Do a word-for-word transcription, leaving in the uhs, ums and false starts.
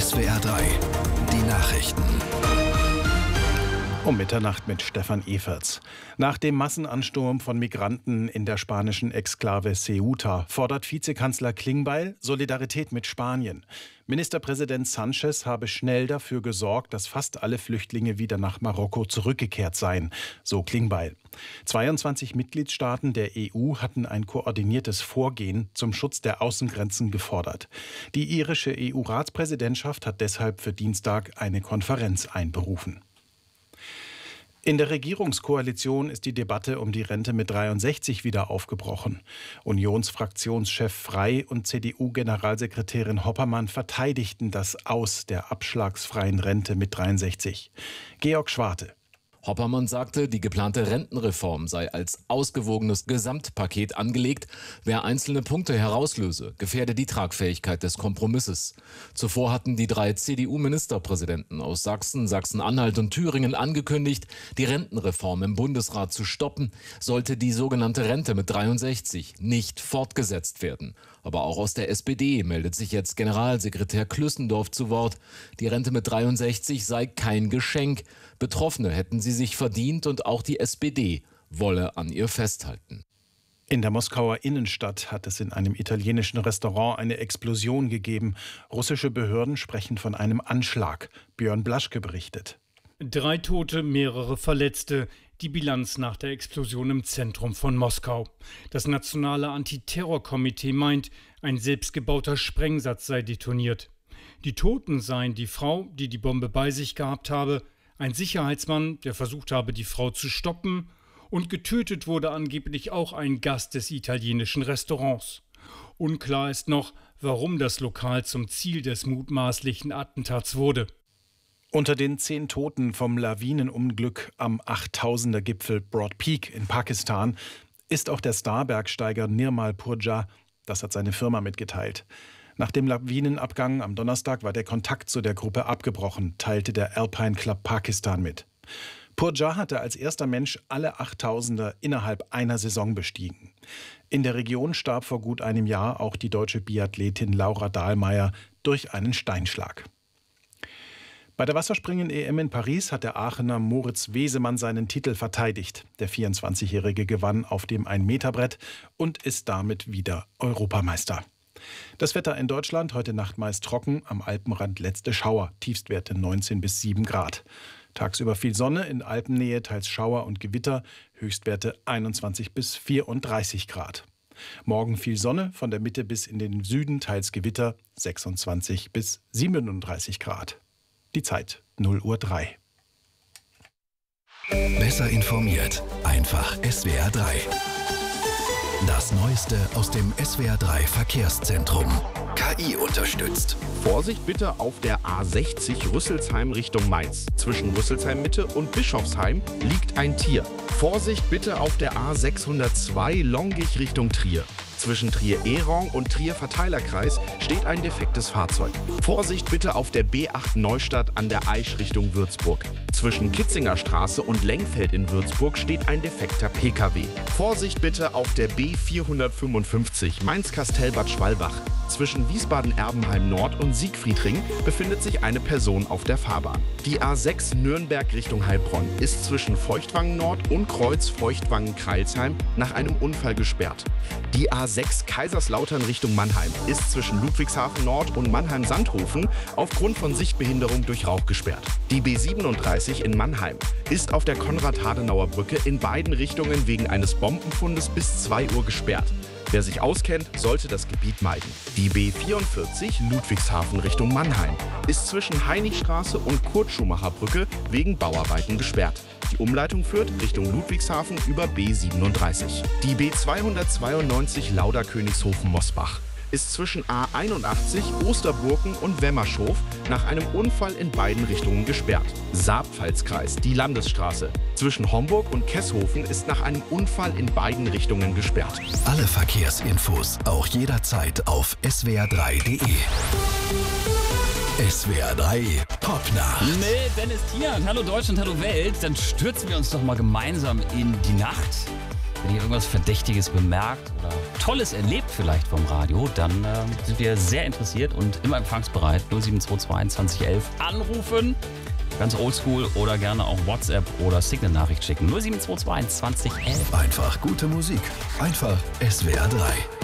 S W R drei, die Nachrichten. Um Mitternacht mit Stefan Everts. Nach dem Massenansturm von Migranten in der spanischen Exklave Ceuta fordert Vizekanzler Klingbeil Solidarität mit Spanien. Ministerpräsident Sánchez habe schnell dafür gesorgt, dass fast alle Flüchtlinge wieder nach Marokko zurückgekehrt seien, so Klingbeil. zweiundzwanzig Mitgliedstaaten der E U hatten ein koordiniertes Vorgehen zum Schutz der Außengrenzen gefordert. Die irische E U-Ratspräsidentschaft hat deshalb für Dienstag eine Konferenz einberufen. In der Regierungskoalition ist die Debatte um die Rente mit dreiundsechzig wieder aufgebrochen. Unionsfraktionschef Frey und C D U-Generalsekretärin Hoppermann verteidigten das Aus der abschlagsfreien Rente mit dreiundsechzig. Georg Schwarte. Hoppermann sagte, die geplante Rentenreform sei als ausgewogenes Gesamtpaket angelegt. Wer einzelne Punkte herauslöse, gefährde die Tragfähigkeit des Kompromisses. Zuvor hatten die drei C D U-Ministerpräsidenten aus Sachsen, Sachsen-Anhalt und Thüringen angekündigt, die Rentenreform im Bundesrat zu stoppen, sollte die sogenannte Rente mit dreiundsechzig nicht fortgesetzt werden. Aber auch aus der S P D meldet sich jetzt Generalsekretär Klüssendorf zu Wort. Die Rente mit dreiundsechzig sei kein Geschenk. Betroffene hätten sie sich verdient und auch die S P D wolle an ihr festhalten. In der Moskauer Innenstadt hat es in einem italienischen Restaurant eine Explosion gegeben. Russische Behörden sprechen von einem Anschlag. Björn Blaschke berichtet. Drei Tote, mehrere Verletzte. Die Bilanz nach der Explosion im Zentrum von Moskau. Das nationale Antiterrorkomitee meint, ein selbstgebauter Sprengsatz sei detoniert. Die Toten seien die Frau, die die Bombe bei sich gehabt habe, ein Sicherheitsmann, der versucht habe, die Frau zu stoppen, und getötet wurde angeblich auch ein Gast des italienischen Restaurants. Unklar ist noch, warum das Lokal zum Ziel des mutmaßlichen Attentats wurde. Unter den zehn Toten vom Lawinenunglück am achttausender-Gipfel Broad Peak in Pakistan ist auch der Starbergsteiger Nirmal Purja. Das hat seine Firma mitgeteilt. Nach dem Lawinenabgang am Donnerstag war der Kontakt zu der Gruppe abgebrochen, teilte der Alpine Club Pakistan mit. Purja hatte als erster Mensch alle achttausender innerhalb einer Saison bestiegen. In der Region starb vor gut einem Jahr auch die deutsche Biathletin Laura Dahlmeier durch einen Steinschlag. Bei der Wasserspringen-E M in Paris hat der Aachener Moritz Wesemann seinen Titel verteidigt. Der vierundzwanzigjährige gewann auf dem ein-Meter-Brett und ist damit wieder Europameister. Das Wetter in Deutschland heute Nacht meist trocken, am Alpenrand letzte Schauer, Tiefstwerte neunzehn bis sieben Grad. Tagsüber viel Sonne, in Alpennähe teils Schauer und Gewitter, Höchstwerte einundzwanzig bis vierunddreißig Grad. Morgen viel Sonne, von der Mitte bis in den Süden teils Gewitter, sechsundzwanzig bis siebenunddreißig Grad. Die Zeit null Uhr drei. Besser informiert, einfach S W R drei. Das Neueste aus dem S W R drei Verkehrszentrum. K I unterstützt. Vorsicht bitte auf der A sechzig Rüsselsheim Richtung Mainz. Zwischen Rüsselsheim Mitte und Bischofsheim liegt ein Tier. Vorsicht bitte auf der A sechshundertzwei Longich Richtung Trier. Zwischen Trier-Ehrong und Trier-Verteilerkreis steht ein defektes Fahrzeug. Vorsicht bitte auf der B acht Neustadt an der Aisch Richtung Würzburg. Zwischen Kitzinger Straße und Lengfeld in Würzburg steht ein defekter P K W. Vorsicht bitte auf der B vierhundertfünfundfünfzig Mainz-Kastelbad Schwalbach. Zwischen Wiesbaden-Erbenheim Nord und Siegfriedring befindet sich eine Person auf der Fahrbahn. Die A sechs Nürnberg Richtung Heilbronn ist zwischen Feuchtwangen Nord und Kreuz Feuchtwangen-Kreilsheim nach einem Unfall gesperrt. Die A sechs Kaiserslautern Richtung Mannheim ist zwischen Ludwigshafen Nord und Mannheim-Sandhofen aufgrund von Sichtbehinderung durch Rauch gesperrt. Die B siebenunddreißig in Mannheim ist auf der Konrad-Adenauer-Brücke in beiden Richtungen wegen eines Bombenfundes bis zwei Uhr gesperrt. Wer sich auskennt, sollte das Gebiet meiden. Die B vierundvierzig Ludwigshafen Richtung Mannheim ist zwischen Heinrichstraße und Kurt-Schumacher-Brücke wegen Bauarbeiten gesperrt. Die Umleitung führt Richtung Ludwigshafen über B siebenunddreißig. Die B zweihundertzweiundneunzig Lauda-Königshofen-Mosbach ist zwischen A einundachtzig Osterburken und Wemmerschof nach einem Unfall in beiden Richtungen gesperrt. Saarpfalzkreis, die Landesstraße zwischen Homburg und Kesshofen ist nach einem Unfall in beiden Richtungen gesperrt. Alle Verkehrsinfos auch jederzeit auf S W R drei punkt de. S W R drei Popnacht. Mit Dennis Tian. Hallo Deutschland, hallo Welt. Dann stürzen wir uns doch mal gemeinsam in die Nacht. Wenn ihr irgendwas Verdächtiges bemerkt oder Tolles erlebt vielleicht vom Radio, dann äh, sind wir sehr interessiert und immer empfangsbereit. null sieben zwei zwei zwanzig elf anrufen, ganz oldschool, oder gerne auch WhatsApp oder Signal-Nachricht schicken. null sieben zwei zwei zwanzig elf. Einfach gute Musik. Einfach S W R drei.